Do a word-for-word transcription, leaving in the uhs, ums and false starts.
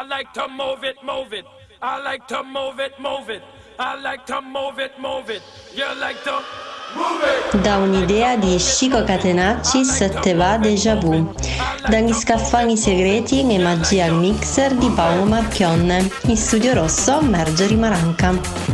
I like to move it, move it. I like to move it, move it. I like to move it, move it. You like to move it. Da un'idea di Chico Catenacci te va déjà vu. Dagli scaffali segreti e magia al mixer di Paolo Marchionne. In studio rosso Marjorie Maranca.